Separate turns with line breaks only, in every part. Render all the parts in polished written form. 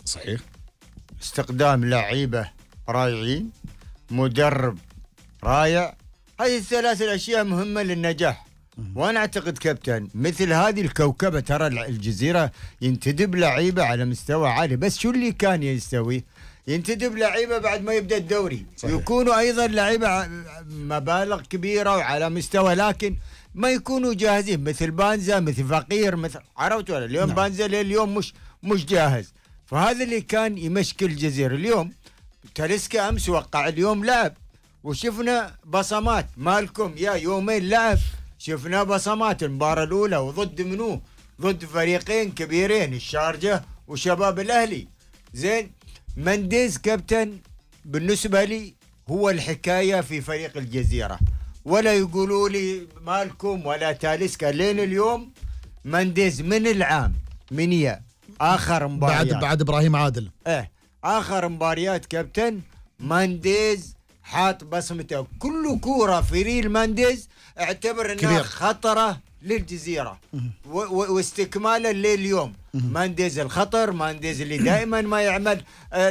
صحيح.
استقدام لعيبة رائعين، مدرب رائع، هذه الثلاث الأشياء مهمة للنجاح. وأنا أعتقد كابتن مثل هذه الكوكبة، ترى الجزيرة ينتدب لعيبة على مستوى عالي. بس شو اللي كان يستوي؟ ينتدب لعيبة بعد ما يبدأ الدوري. صحيح. يكونوا أيضا لعيبة مبالغ كبيرة وعلى مستوى، لكن ما يكونوا جاهزين، مثل بانزا، مثل فقير، مثل عرفت ولا اليوم. نعم. بانزا اليوم مش جاهز، فهذا اللي كان يمشكل الجزيرة. اليوم تاليسكا أمس وقع، اليوم لعب وشفنا بصمات. مالكم يا يومين لعب شفنا بصمات. المباراة الأولى وضد منو؟ ضد فريقين كبيرين، الشارجة وشباب الأهلي. زين، منديز كابتن بالنسبة لي هو الحكاية في فريق الجزيرة، ولا يقولوا لي مالكم ولا تاليسكا. لين اليوم منديز من العام من آخر مباريات
بعد إبراهيم عادل.
آخر مباريات كابتن منديز حاط بصمته. كل كورة في ريل منديز اعتبر انها خطرة للجزيرة واستكمالا لليوم. مانديز الخطر، مانديز اللي دائما ما يعمل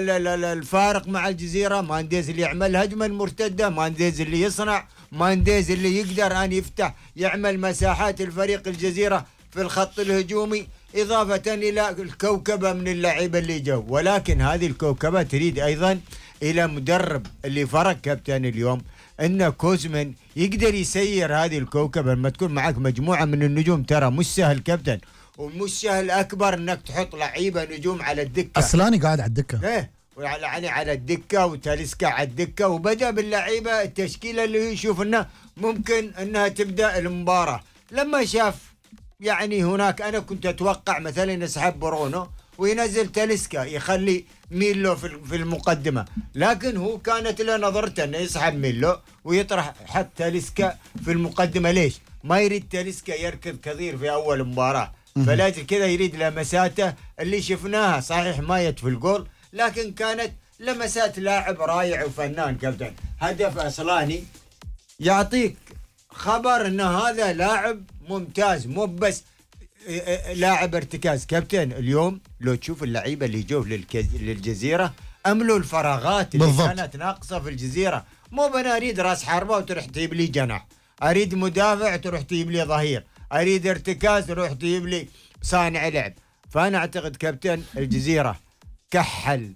الفارق مع الجزيرة، مانديز اللي يعمل هجمة مرتدة، مانديز اللي يصنع، مانديز اللي يقدر أن يفتح يعمل مساحات الفريق الجزيرة في الخط الهجومي، إضافة إلى الكوكبة من اللعيبة اللي جو. ولكن هذه الكوكبة تريد أيضا إلى مدرب. اللي فرق كابتن اليوم أن كوزمن يقدر يسير هذه الكوكبة. لما تكون معك مجموعة من النجوم ترى مش سهل كابتن، ومش سهل أكبر أنك تحط لعيبة نجوم على الدكة.
أصلاني قاعد على الدكة،
يعني على الدكة، وتاليسكا على الدكة، وبدأ باللعيبة التشكيلة اللي يشوف أنه ممكن أنها تبدأ المباراة. لما شاف يعني هناك، أنا كنت أتوقع مثلا يسحب برونو وينزل تاليسكا يخلي ميلو في المقدمة، لكن هو كانت له نظرته أنه يسحب ميلو ويطرح حتى تاليسكا في المقدمة. ليش؟ ما يريد تاليسكا يركض كثير في أول مباراة، فلاجل كذا يريد لمساته اللي شفناها. صحيح ما يد في الجول، لكن كانت لمسات لاعب رائع وفنان كابتن. هدف أصلاني يعطيك خبر أن هذا لاعب ممتاز، مو بس لاعب ارتكاز كابتن. اليوم لو تشوف اللعيبة اللي جو للجزيرة أملوا الفراغات اللي بالضبط كانت ناقصة في الجزيرة. مو بنا أريد راس حربة وتروح تجيب لي جناح، أريد مدافع تروح تجيب لي ظهير، أريد ارتكاز تروح تجيب لي صانع لعب. فأنا أعتقد كابتن الجزيرة كحل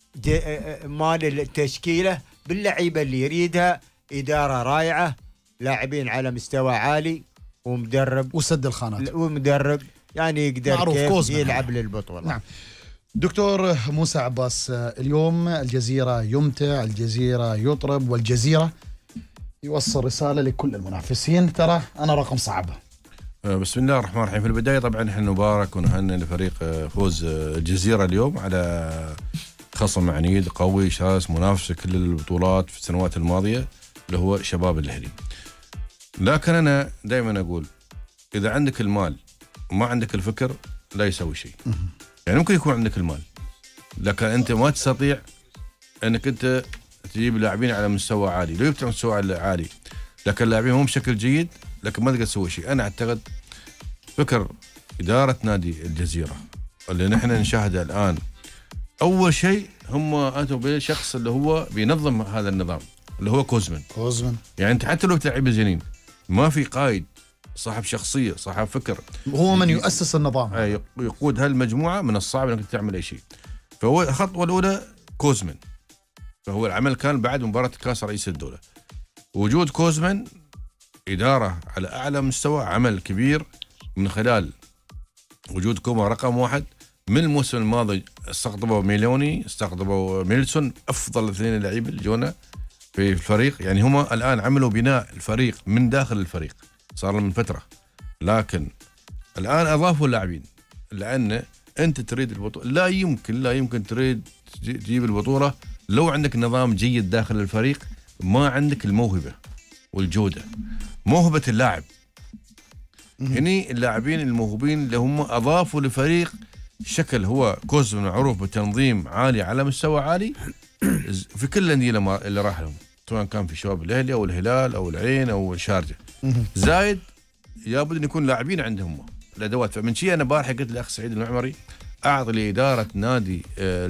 مال التشكيلة باللعيبة اللي يريدها، إدارة رائعة، لاعبين على مستوى عالي، ومدرب
وسد الخانات،
ومدرب يعني يقدر كيف يلعب للبطولة.
نعم. دكتور موسى عباس، اليوم الجزيرة يمتع، الجزيرة يطرب، والجزيرة يوصل رسالة لكل المنافسين، ترى أنا رقم صعبة.
بسم الله الرحمن الرحيم. في البداية طبعا نحن نبارك ونهنئ لفريق فوز الجزيرة اليوم على خصم عنيد قوي شرس منافس في كل البطولات في السنوات الماضية اللي هو شباب الأهلي. لكن أنا دائما أقول إذا عندك المال وما عندك الفكر لا يسوي شيء. يعني ممكن يكون عندك المال لكن أنت ما تستطيع أنك أنت تجيب لاعبين على مستوى عالي. لو جبت على مستوى عالي لكن اللاعبين مو بشكل جيد لكن ما تقدر تسوي شيء. أنا أعتقد فكر إدارة نادي الجزيرة اللي نحن نشاهده الآن، أول شيء هم أتوا بشخص اللي هو بينظم هذا النظام اللي هو كوزمن. يعني أنت حتى لو تلعب زينين ما في قائد صاحب شخصية صاحب فكر،
هو من يؤسس النظام
يقود هالمجموعة، من الصعب أنك تعمل أي شيء. فهو الخطوة الأولى كوزمن، فهو العمل كان بعد مباراة كاس رئيس الدولة. وجود كوزمن إدارة على أعلى مستوى، عمل كبير من خلال وجود كوما رقم 1. من الموسم الماضي استقطبوا ميلوني، استقطبوا ميلسون، أفضل 2 لعيبة اللي جونا في الفريق. يعني هم الآن عملوا بناء الفريق من داخل الفريق، صار من فترة، لكن الآن أضافوا اللاعبين. لأن أنت تريد البطولة، لا يمكن تريد تجيب البطولة لو عندك نظام جيد داخل الفريق، ما عندك الموهبة والجودة. موهبة اللاعب هني اللاعبين الموهوبين اللي هم أضافوا لفريق شكل. هو كوزمن معروف بتنظيم عالي على مستوى عالي في كل الأندية اللي راح لهم، سواء كان في شباب الأهلي أو الهلال أو العين أو الشارجة. زايد يابد أن يكون لاعبين عندهم الأدوات. فمن شيء أنا بارحة قلت للأخ سعيد المعمري أعطي لإدارة نادي